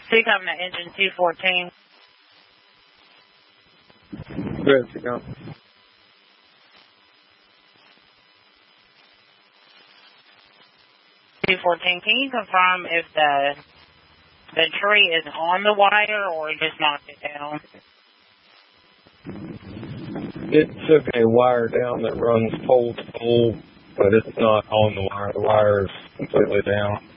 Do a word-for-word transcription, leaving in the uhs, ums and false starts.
C coming to engine two fourteen. Good to go. two fourteen, can you confirm if the the tree is on the wire or it just knocked it down? It took a wire down that runs pole to pole, but it's not on the wire. The wire is completely down.